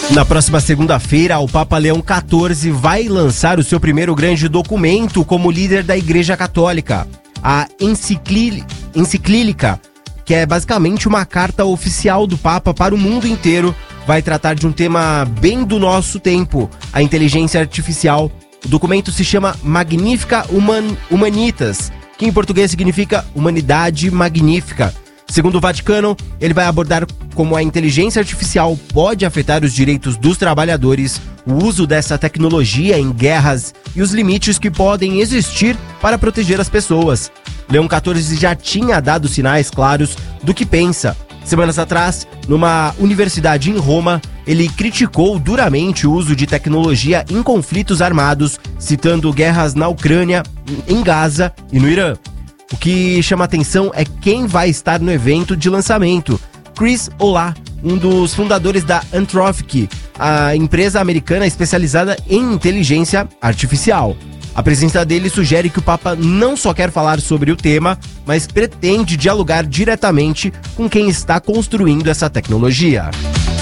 Na próxima segunda-feira, o Papa Leão XIV vai lançar o seu primeiro grande documento como líder da Igreja Católica, a Encíclica, que é basicamente uma carta oficial do Papa para o mundo inteiro. Vai tratar de um tema bem do nosso tempo, a inteligência artificial. O documento se chama Magnificat Humanitas, que em português significa Humanidade Magnífica. Segundo o Vaticano, ele vai abordar como a inteligência artificial pode afetar os direitos dos trabalhadores, o uso dessa tecnologia em guerras e os limites que podem existir para proteger as pessoas. Leão XIV já tinha dado sinais claros do que pensa. Semanas atrás, numa universidade em Roma, ele criticou duramente o uso de tecnologia em conflitos armados, citando guerras na Ucrânia, em Gaza e no Irã. O que chama atenção é quem vai estar no evento de lançamento. Chris Olah, um dos fundadores da Anthropic, a empresa americana especializada em inteligência artificial. A presença dele sugere que o Papa não só quer falar sobre o tema, mas pretende dialogar diretamente com quem está construindo essa tecnologia.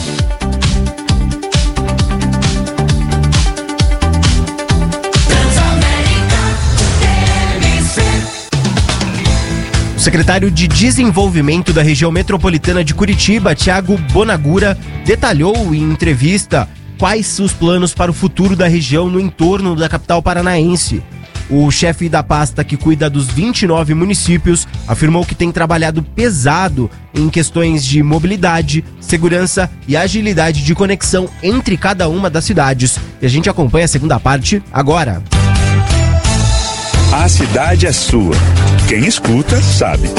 O secretário de Desenvolvimento da região metropolitana de Curitiba, Thiago Bonagura, detalhou em entrevista quais os planos para o futuro da região no entorno da capital paranaense. O chefe da pasta que cuida dos 29 municípios afirmou que tem trabalhado pesado em questões de mobilidade, segurança e agilidade de conexão entre cada uma das cidades. E a gente acompanha a segunda parte agora. A cidade é sua. Quem escuta, sabe.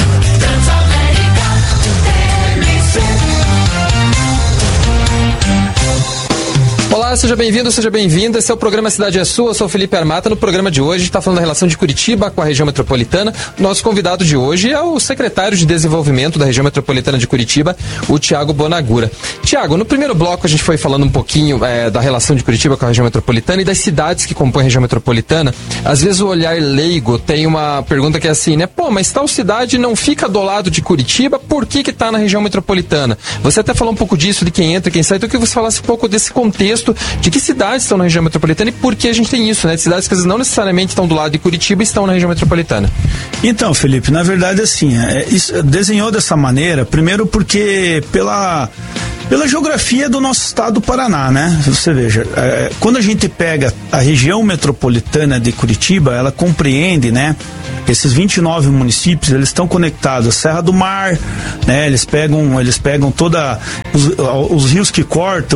Olá, seja bem-vindo, seja bem-vinda. Esse é o programa Cidade é Sua, eu sou o Felipe Armata. No programa de hoje, a gente está falando da relação de Curitiba com a região metropolitana. Nosso convidado de hoje é o secretário de Desenvolvimento da região metropolitana de Curitiba, o Thiago Bonagura. Thiago, no primeiro bloco a gente foi falando um pouquinho da relação de Curitiba com a região metropolitana e das cidades que compõem a região metropolitana. Às vezes o olhar leigo tem uma pergunta que é assim, né? Pô, mas tal cidade não fica do lado de Curitiba, por que que tá na região metropolitana? Você até falou um pouco disso, de quem entra, quem sai. Então eu queria que você falasse um pouco desse contexto de que cidades estão na região metropolitana e por que a gente tem isso, né? De cidades que às vezes não necessariamente estão do lado de Curitiba e estão na região metropolitana. Então, Felipe, na verdade, assim, isso desenhou dessa maneira, primeiro porque pela geografia do nosso estado do Paraná, né? Você veja, quando a gente pega a região metropolitana de Curitiba, ela compreende, né? Esses 29 municípios, eles estão conectados à Serra do Mar, né? Eles pegam toda os rios que cortam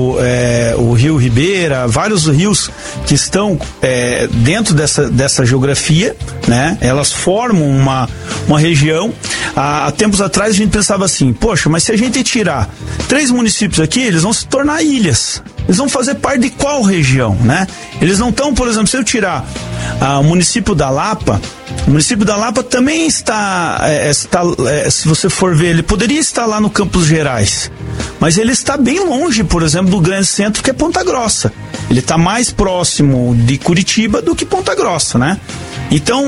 o Rio Ribeira, vários rios que estão dentro dessa geografia, né? Elas formam uma região. Há tempos atrás a gente pensava assim, poxa, mas se a gente tirar 3 municípios aqui, eles vão se tornar ilhas. Eles vão fazer parte de qual região, né? Eles não estão, por exemplo, se eu tirar o município da Lapa, o município da Lapa também está, se você for ver, ele poderia estar lá no Campos Gerais, mas ele está bem longe, por exemplo, do grande centro que é Ponta Grossa. Ele está mais próximo de Curitiba do que Ponta Grossa, né? Então,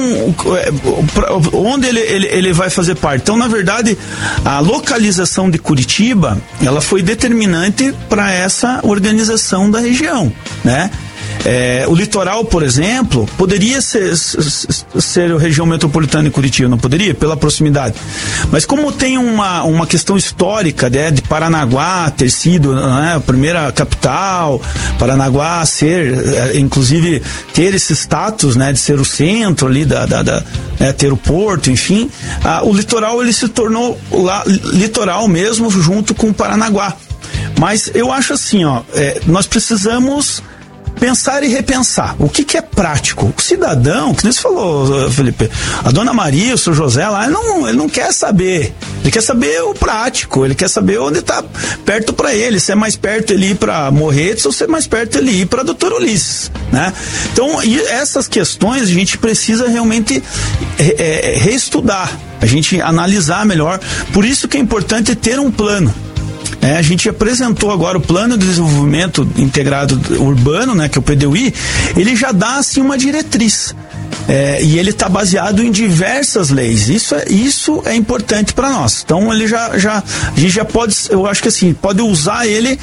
onde ele vai fazer parte? Então, na verdade, a localização de Curitiba, ela foi determinante para essa organização da região, né? O litoral, por exemplo, poderia ser a região metropolitana de Curitiba, não poderia? Pela proximidade. Mas como tem uma questão histórica, né, de Paranaguá ter sido, né, a primeira capital, Paranaguá inclusive, ter esse status, né, de ser o centro ali, ter o porto, enfim, o litoral ele se tornou litoral mesmo junto com o Paranaguá. Mas eu acho assim, nós precisamos pensar e repensar. O que é prático? O cidadão, que nem você falou, Felipe, a dona Maria, o seu José lá, ele não quer saber. Ele quer saber o prático, ele quer saber onde está perto para ele, se é mais perto ele ir para Morretes ou se é mais perto ele ir para Doutor Ulisses, né? Então, e essas questões a gente precisa realmente reestudar, a gente analisar melhor. Por isso que é importante ter um plano. A gente apresentou agora o Plano de Desenvolvimento Integrado Urbano, né, que é o PDUI, ele já dá assim uma diretriz. E ele está baseado em diversas leis. Isso é importante para nós. Então ele a gente já pode, eu acho que assim, pode usar ele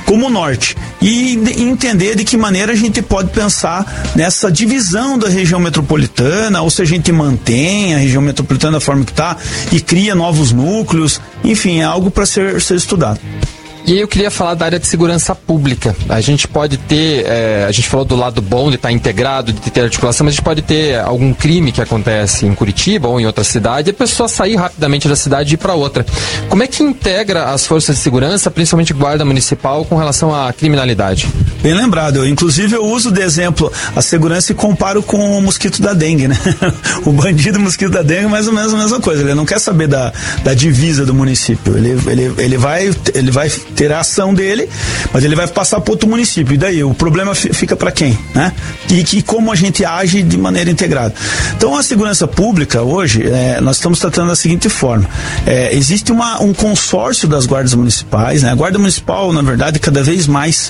como norte. E entender de que maneira a gente pode pensar nessa divisão da região metropolitana, ou se a gente mantém a região metropolitana da forma que está e cria novos núcleos. Enfim, é algo para ser estudado. E aí eu queria falar da área de segurança pública. A gente pode ter, a gente falou do lado bom de estar integrado, de ter articulação, mas a gente pode ter algum crime que acontece em Curitiba ou em outra cidade e a pessoa sair rapidamente da cidade e ir para outra. Como é que integra as forças de segurança, principalmente guarda municipal, com relação à criminalidade? Bem lembrado. Inclusive eu uso de exemplo a segurança e comparo com o mosquito da dengue, né? O bandido mosquito da dengue é mais ou menos a mesma coisa. Ele não quer saber da divisa do município. Ele vai ter a ação dele, mas ele vai passar para outro município. E daí o problema fica para quem, né? E como a gente age de maneira integrada. Então a segurança pública hoje, nós estamos tratando da seguinte forma: existe um consórcio das guardas municipais, né? A guarda municipal, na verdade, cada vez mais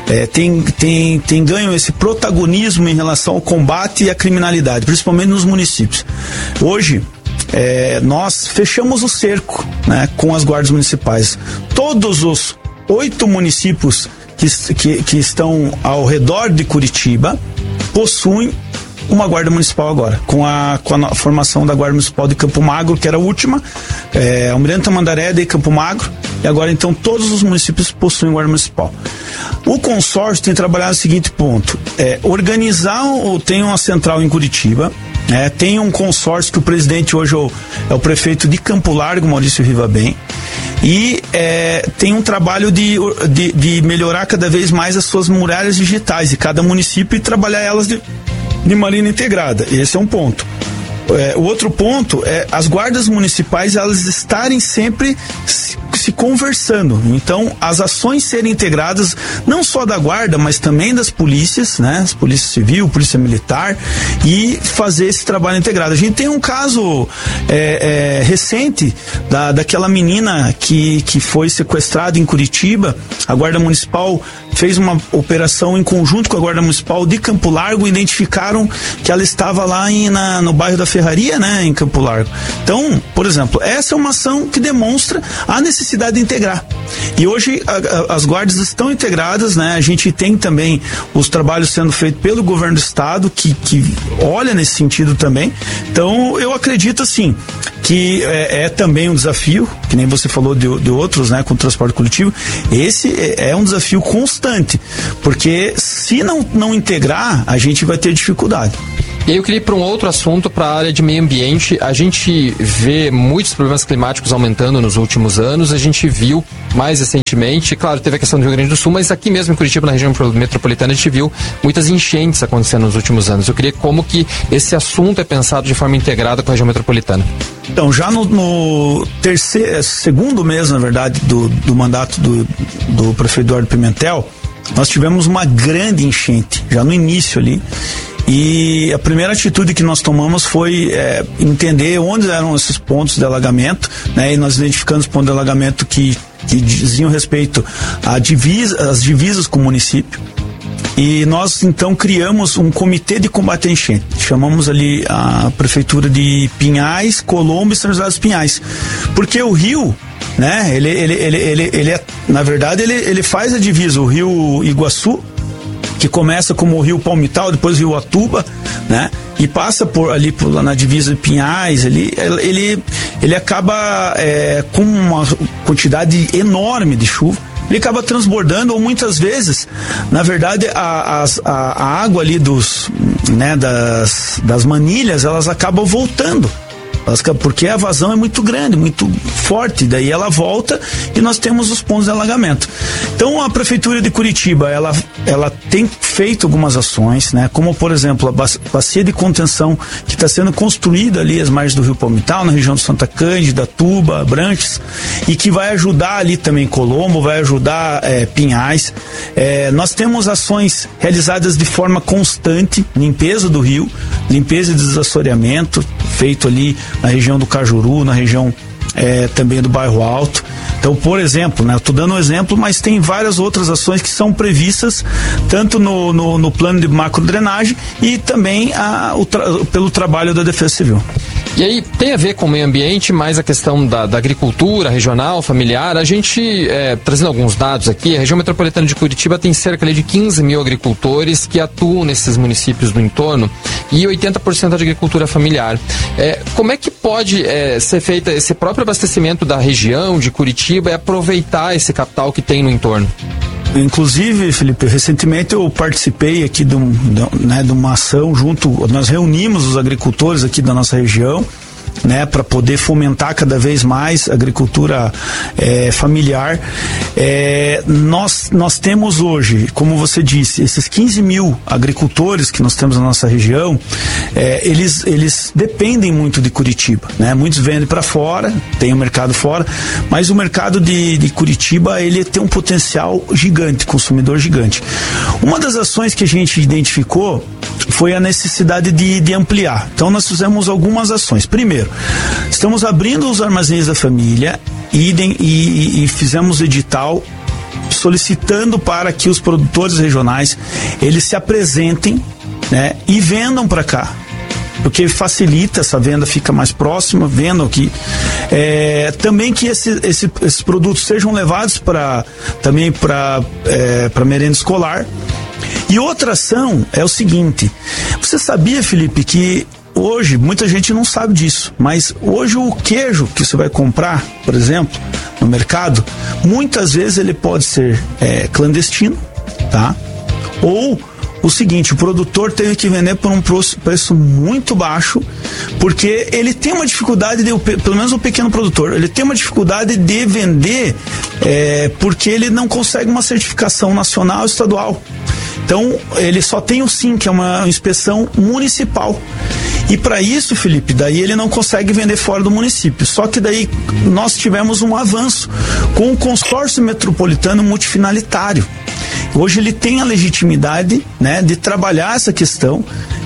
tem ganho esse protagonismo em relação ao combate à criminalidade, principalmente nos municípios. Hoje nós fechamos o cerco, né, com as guardas municipais. Todos os 8 municípios que estão ao redor de Curitiba possuem uma guarda municipal agora, com a formação da guarda municipal de Campo Magro, que era a última, Almirante Tamandaré de Campo Magro, e agora então todos os municípios possuem guarda municipal. O consórcio tem trabalhado no seguinte ponto: tem uma central em Curitiba, tem um consórcio que o presidente hoje é o prefeito de Campo Largo, Maurício Rivabem, e tem um trabalho de melhorar cada vez mais as suas muralhas digitais de cada município e trabalhar elas de maneira integrada. Esse é um ponto. O outro ponto é as guardas municipais, elas estarem sempre se conversando. Então, as ações serem integradas, não só da guarda, mas também das polícias, né? As polícia civil, polícia militar, e fazer esse trabalho integrado. A gente tem um caso recente daquela menina que foi sequestrada em Curitiba. A guarda municipal fez uma operação em conjunto com a guarda municipal de Campo Largo, identificaram que ela estava lá no bairro da Ferraria, né, em Campo Largo. Então, por exemplo, essa é uma ação que demonstra a necessidade de integrar. E hoje as guardas estão integradas, né? A gente tem também os trabalhos sendo feitos pelo governo do estado que olha nesse sentido também. Então, eu acredito assim que é também um desafio, que nem você falou de outros, né, com o transporte coletivo. Esse é um desafio constante, porque se não integrar, a gente vai ter dificuldade. E aí eu queria ir para um outro assunto, para a área de meio ambiente. A gente vê muitos problemas climáticos aumentando nos últimos anos. A gente viu mais recentemente, claro, teve a questão do Rio Grande do Sul, mas aqui mesmo em Curitiba, na região metropolitana, a gente viu muitas enchentes acontecendo nos últimos anos. Eu queria como que esse assunto é pensado de forma integrada com a região metropolitana. Então, já no segundo mês, na verdade, do mandato do prefeito Eduardo Pimentel, nós tivemos uma grande enchente, já no início ali. E a primeira atitude que nós tomamos foi entender onde eram esses pontos de alagamento, né? E nós identificamos pontos de alagamento que diziam respeito às divisas com o município. E nós então criamos um comitê de combate à enchente. Chamamos ali a prefeitura de Pinhais, Colombo e São José dos Pinhais. Porque o rio, né? Ele na verdade ele faz a divisa, o rio Iguaçu, que começa como o rio Palmital, depois o rio Atuba, né? E passa na divisa de Pinhais, ele acaba com uma quantidade enorme de chuva, ele acaba transbordando, ou muitas vezes, na verdade, a água ali das manilhas, elas acabam voltando. Porque a vazão é muito grande, muito forte, daí ela volta e nós temos os pontos de alagamento. Então a prefeitura de Curitiba, ela tem feito algumas ações, né? Como por exemplo a bacia de contenção que está sendo construída ali às margens do rio Palmital, na região de Santa Cândida, Tuba, Branches, e que vai ajudar ali também Colombo, vai ajudar Pinhais. Nós temos ações realizadas de forma constante, limpeza do rio, limpeza e desassoreamento, feito ali na região do Cajuru, na região também do Bairro Alto. Então, por exemplo, né, eu estou dando um exemplo, mas tem várias outras ações que são previstas tanto no plano de macrodrenagem e também pelo trabalho da Defesa Civil. E aí tem a ver com o meio ambiente, mais a questão da agricultura regional, familiar. A gente, trazendo alguns dados aqui, a região metropolitana de Curitiba tem cerca de 15 mil agricultores que atuam nesses municípios do entorno e 80% de agricultura familiar. Como é que pode ser feito esse próprio abastecimento da região de Curitiba e aproveitar esse capital que tem no entorno? Inclusive, Felipe, recentemente eu participei aqui de uma ação nós reunimos os agricultores aqui da nossa região, né, para poder fomentar cada vez mais a agricultura familiar. Nós temos hoje, como você disse, esses 15 mil agricultores que nós temos na nossa região, eles dependem muito de Curitiba, né? Muitos vendem para fora, tem o mercado fora, mas o mercado de Curitiba, ele tem um potencial gigante, consumidor gigante. Uma das ações que a gente identificou foi a necessidade de ampliar. Então nós fizemos algumas ações. Primeiro, estamos abrindo os armazéns da família e fizemos edital solicitando para que os produtores regionais eles se apresentem, né, e vendam para cá, porque facilita, essa venda fica mais próxima, vendo aqui. Também que esses produtos sejam levados para merenda escolar. E outra ação é o seguinte: você sabia, Felipe, que hoje, muita gente não sabe disso, mas hoje o queijo que você vai comprar, por exemplo, no mercado, muitas vezes ele pode ser clandestino, tá? Ou o seguinte, o produtor teve que vender por um preço muito baixo, porque ele tem uma dificuldade, pelo menos o pequeno produtor, ele tem uma dificuldade de vender, porque ele não consegue uma certificação nacional ou estadual. Então, ele só tem o SIM, que é uma inspeção municipal. E para isso, Felipe, daí ele não consegue vender fora do município. Só que daí nós tivemos um avanço com o consórcio metropolitano multifinalitário. Hoje ele tem a legitimidade, né, de trabalhar essa questão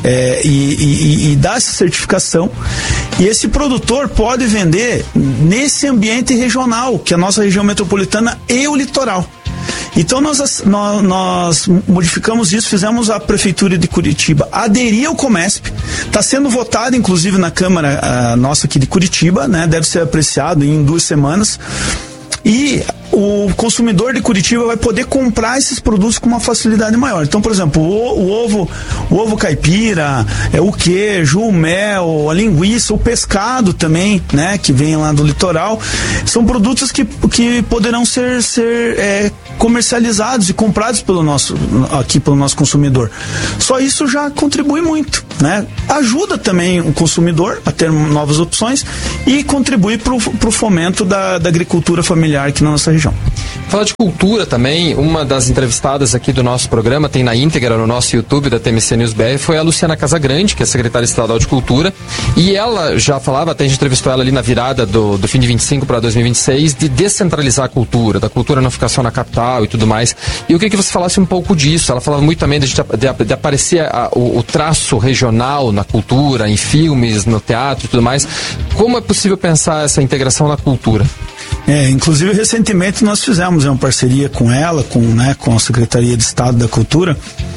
e dar essa certificação. E esse produtor pode vender nesse ambiente regional, que é a nossa região metropolitana e o litoral. Então nós modificamos isso, fizemos a Prefeitura de Curitiba aderir ao Comesp, está sendo votado inclusive na Câmara nossa aqui de Curitiba, né? Deve ser apreciado em 2 semanas, e o consumidor de Curitiba vai poder comprar esses produtos com uma facilidade maior. Então, por exemplo, o ovo caipira, o queijo, o mel, a linguiça, o pescado também, né, que vem lá do litoral, são produtos que poderão ser comercializados e comprados pelo nosso consumidor. Só isso já contribui muito, né? Ajuda também o consumidor a ter novas opções e contribui para o fomento da agricultura familiar aqui na nossa região. Falar de cultura também, uma das entrevistadas aqui do nosso programa, tem na íntegra no nosso YouTube da TMC News BR, foi a Luciana Casagrande, que é secretária estadual de Cultura, e ela já falava, até a gente entrevistou ela ali na virada do fim de 25 para 2026, de descentralizar a cultura, da cultura não ficar só na capital e tudo mais. E eu queria que você falasse um pouco disso. Ela falava muito também de aparecer o traço regional na cultura, em filmes, no teatro e tudo mais. Como é possível pensar essa integração na cultura? Inclusive recentemente nós fizemos uma parceria com ela, com a Secretaria de Estado da Cultura,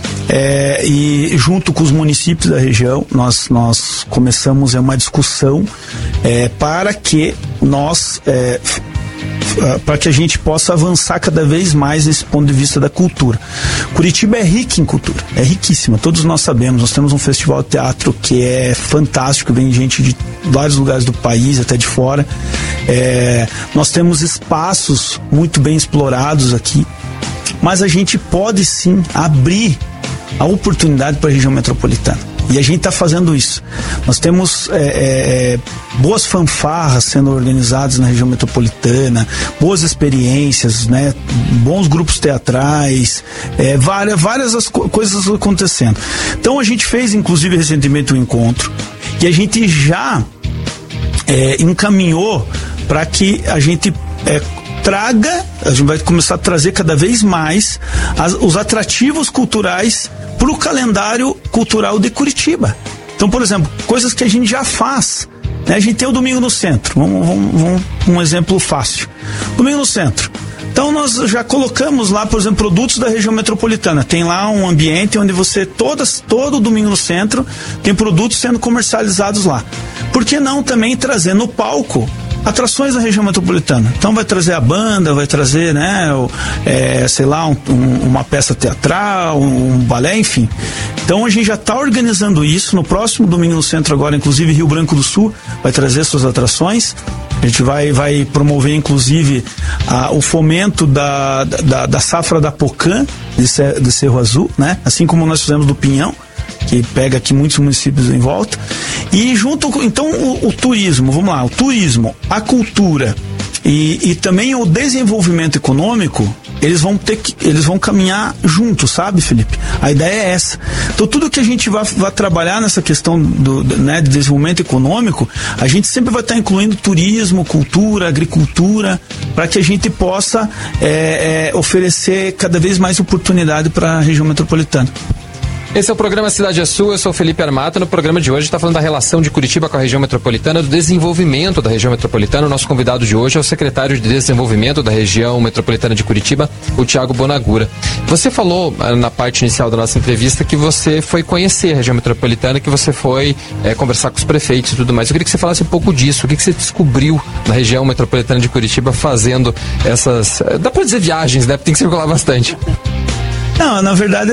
e junto com os municípios da região nós começamos uma discussão para que a gente possa avançar cada vez mais nesse ponto de vista da cultura. Curitiba é rica em cultura, é riquíssima, todos nós sabemos. Nós temos um festival de teatro que é fantástico, vem gente de vários lugares do país, até de fora. Nós temos espaços muito bem explorados aqui, mas a gente pode sim abrir a oportunidade para a região metropolitana. E a gente está fazendo isso. Nós temos boas fanfarras sendo organizadas na região metropolitana, boas experiências, né? Bons grupos teatrais, várias coisas acontecendo. Então a gente fez, inclusive, recentemente um encontro e a gente já encaminhou para que a gente a gente vai começar a trazer cada vez mais os atrativos culturais para o calendário cultural de Curitiba. Então, por exemplo, coisas que a gente já faz, né? A gente tem o Domingo no Centro, vamos um exemplo fácil. Domingo no Centro, Então nós já colocamos lá, por exemplo, produtos da região metropolitana. Tem lá um ambiente onde você, todo domingo no centro, tem produtos sendo comercializados lá. Por que não também trazer no palco atrações da região metropolitana? Então vai trazer a banda, vai trazer, né, sei lá, uma peça teatral, um balé, enfim. Então a gente já está organizando isso. No próximo domingo no centro agora, inclusive Rio Branco do Sul vai trazer suas atrações. A gente vai promover, inclusive, o fomento da safra da Pocã de Cerro Azul, né? Assim como nós fizemos do Pinhão, que pega aqui muitos municípios em volta. E junto com, então, o turismo, vamos lá, o turismo, a cultura e também o desenvolvimento econômico, eles vão caminhar juntos, sabe, Felipe? A ideia é essa. Então tudo que a gente vai trabalhar nessa questão de desenvolvimento econômico, a gente sempre vai estar incluindo turismo, cultura, agricultura, para que a gente possa oferecer cada vez mais oportunidade para a região metropolitana. Esse é o programa Cidade é Sua, eu sou o Felipe Armata. No programa de hoje a gente está falando da relação de Curitiba com a região metropolitana, do desenvolvimento da região metropolitana. O nosso convidado de hoje é o secretário de Desenvolvimento da região metropolitana de Curitiba, o Thiago Bonagura. Você falou na parte inicial da nossa entrevista que você foi conhecer a região metropolitana, que você foi conversar com os prefeitos e tudo mais. Eu queria que você falasse um pouco disso. O que você descobriu na região metropolitana de Curitiba fazendo essas... Dá para dizer viagens, né? Tem que circular bastante. Não, na verdade,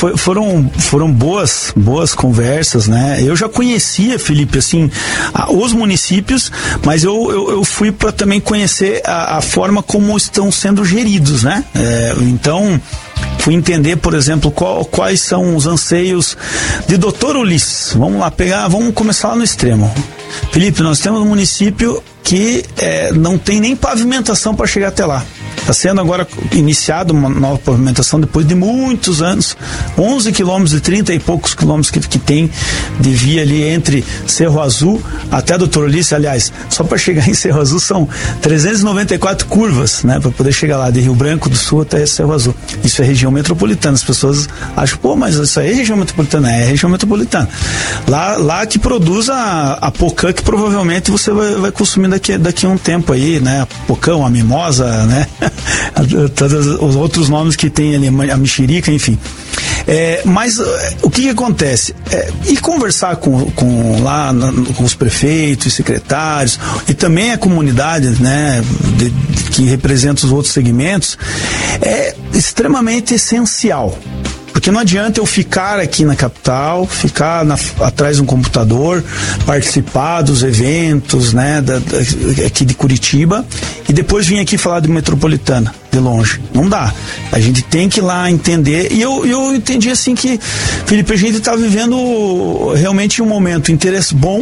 foram boas conversas, né? Eu já conhecia, Felipe, assim, os municípios, mas eu fui para também conhecer a forma como estão sendo geridos, né? Então, fui entender, por exemplo, quais são os anseios de Doutor Ulisses. Vamos começar lá no extremo. Felipe, nós temos um município que não tem nem pavimentação para chegar até lá. Está sendo agora iniciada uma nova pavimentação depois de muitos anos, 11 quilômetros e 30 e poucos quilômetros que tem de via ali entre Cerro Azul até Doutor Ulisses. Aliás, só para chegar em Cerro Azul são 394 curvas, né, para poder chegar lá de Rio Branco do Sul até Cerro Azul. Isso é região metropolitana. As pessoas acham, mas isso aí é região metropolitana. É região metropolitana. Lá que produz a Pocã, que provavelmente você vai consumir daqui a um tempo aí, né? A Pocã, a mimosa, né? Todos os outros nomes que tem ali, a mexerica, enfim. Mas o que acontece? E conversar com os prefeitos, secretários e também a comunidade, né, que representa os outros segmentos, é extremamente essencial. Porque não adianta eu ficar aqui na capital, atrás de um computador, participar dos eventos, né, aqui de Curitiba, e depois vir aqui falar de metropolitana, de longe. Não dá. A gente tem que ir lá entender. E eu entendi assim que, Felipe, a gente está vivendo realmente um momento interesse bom,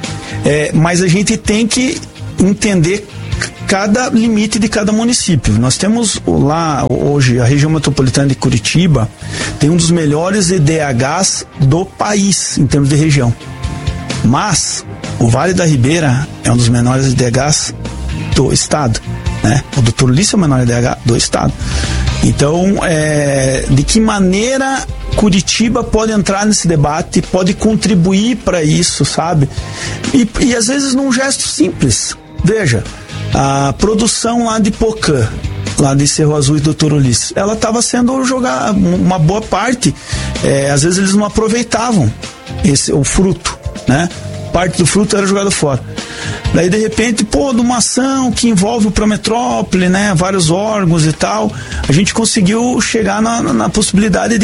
mas a gente tem que entender cada limite de cada município. Nós temos lá hoje a região metropolitana de Curitiba tem um dos melhores EDHs do país em termos de região, mas o Vale da Ribeira é um dos menores EDHs do estado, né? O Doutor Ulisses é o menor EDH do estado. Então, de que maneira Curitiba pode entrar nesse debate, pode contribuir para isso, sabe? E às vezes num gesto simples. Veja, a produção lá de Pocã, lá de Cerro Azul e Doutor Ulisses, ela estava sendo jogada, uma boa parte, às vezes eles não aproveitavam o fruto, né? Parte do fruto era jogado fora. Daí, de repente, de uma ação que envolve o Prometrópole, né, vários órgãos e tal, a gente conseguiu chegar na possibilidade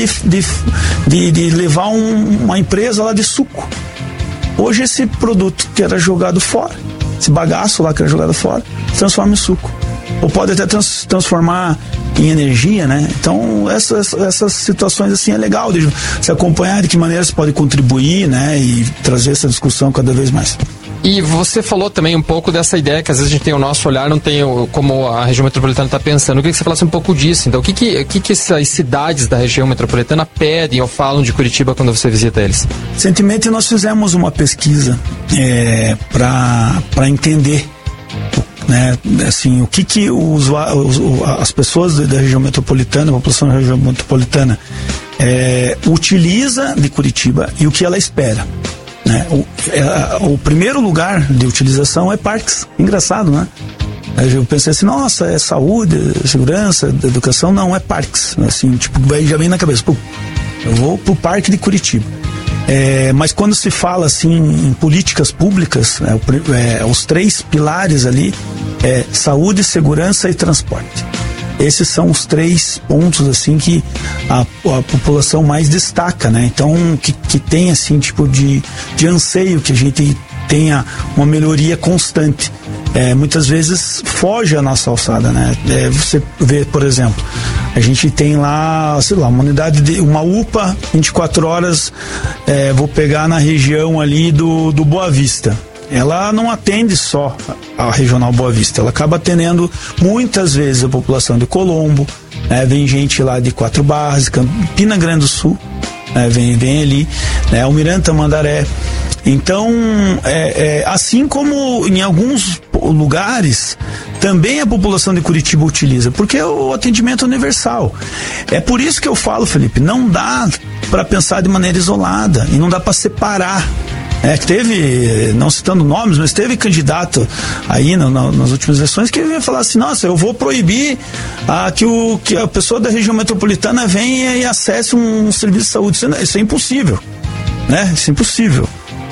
de levar uma empresa lá de suco. Hoje esse produto que era jogado fora, esse bagaço lá que era jogado fora, transforma em suco. Ou pode até transformar em energia, né? Então, essas situações assim é legal de se acompanhar, de que maneira se pode contribuir, né? E trazer essa discussão cada vez mais. E você falou também um pouco dessa ideia que às vezes a gente tem o nosso olhar, não tem como a região metropolitana está pensando. Eu queria que você falasse um pouco disso. Então, o que essas cidades da região metropolitana pedem ou falam de Curitiba quando você visita eles? Recentemente nós fizemos uma pesquisa para entender, né, assim, o que as pessoas da região metropolitana, a população da região metropolitana utiliza de Curitiba e o que ela espera. Né? O primeiro lugar de utilização é parques. Engraçado, né? Eu pensei assim, nossa, é saúde, segurança, educação, não, é parques, assim, tipo, já vem na cabeça, pô, eu vou pro Parque de Curitiba. Mas quando se fala assim em políticas públicas, os 3 pilares ali é saúde, segurança e transporte. Esses são os 3 pontos assim que a população mais destaca, né? Então que tem assim tipo de anseio que a gente tenha uma melhoria constante. Muitas vezes foge a nossa alçada, né? Você vê, por exemplo, a gente tem lá, sei lá, uma unidade uma UPA 24 horas, vou pegar na região ali do Boa Vista. Ela não atende só a Regional Boa Vista, ela acaba atendendo muitas vezes a população de Colombo, vem gente lá de Quatro Barras, Campina Grande do Sul, vem ali, Almirante Tamandaré. Então, assim como em alguns lugares, também a população de Curitiba utiliza, porque é o atendimento universal. É por isso que eu falo, Felipe, não dá para pensar de maneira isolada e não dá para separar. Teve, não citando nomes, mas teve candidato aí nas últimas eleições que ia falar assim, nossa, eu vou proibir que a pessoa da região metropolitana venha e acesse um serviço de saúde. Isso é impossível, né? Isso é impossível.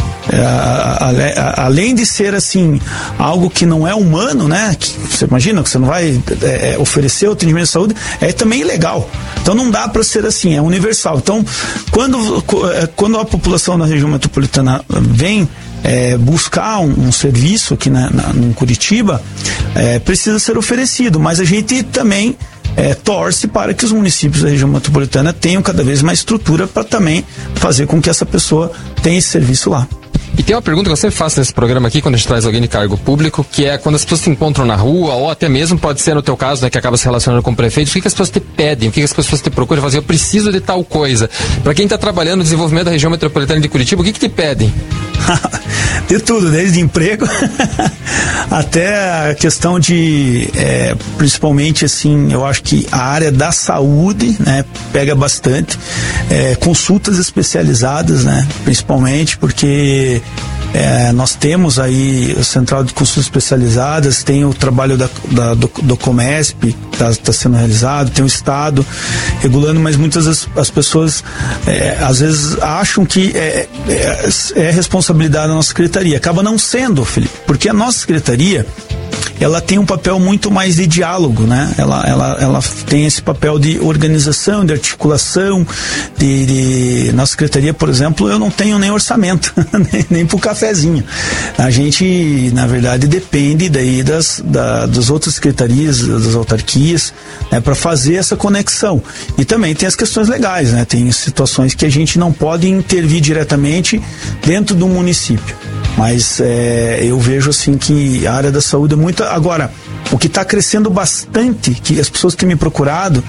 Além de ser assim algo que não é humano, né? Que você imagina que você não vai oferecer o atendimento de saúde, é também ilegal. Então não dá para ser assim, é universal. Então quando a população da região metropolitana vem buscar um serviço aqui em Curitiba, precisa ser oferecido, mas a gente também torce para que os municípios da região metropolitana tenham cada vez mais estrutura para também fazer com que essa pessoa tenha esse serviço lá. E tem uma pergunta que eu sempre faço nesse programa aqui, quando a gente traz alguém de cargo público, que é quando as pessoas te encontram na rua, ou até mesmo pode ser no teu caso, né, que acaba se relacionando com o prefeito, o que as pessoas te pedem, o que as pessoas te procuram, fazer, eu preciso de tal coisa. Para quem está trabalhando no desenvolvimento da região metropolitana de Curitiba, o que te pedem? De tudo, desde emprego até a questão de, principalmente assim, eu acho que a área da saúde, né, pega bastante, consultas especializadas, né, principalmente porque nós temos aí a Central de Consultas Especializadas, tem o trabalho do Comesp que está sendo realizado, tem o Estado regulando, mas muitas as pessoas às vezes acham que é responsabilidade da nossa secretaria. Acaba não sendo, Felipe, porque a nossa secretaria ela tem um papel muito mais de diálogo, né? Ela tem esse papel de organização, de articulação, na secretaria, por exemplo, eu não tenho nem orçamento, nem pro cafezinho. A gente, na verdade, depende daí das outras secretarias, das autarquias, né, para fazer essa conexão. E também tem as questões legais, né? Tem situações que a gente não pode intervir diretamente dentro do município. Mas eu vejo assim que a área da saúde é muito... Agora, o que está crescendo bastante, que as pessoas têm me procurado,